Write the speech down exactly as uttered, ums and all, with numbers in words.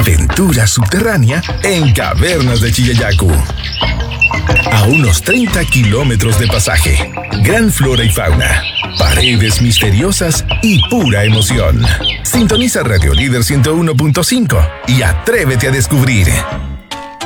Aventura subterránea en Cavernas de Chillayacu. A unos treinta kilómetros de pasaje, gran flora y fauna, paredes misteriosas y pura emoción. Sintoniza Radio Líder ciento uno punto cinco y atrévete a descubrir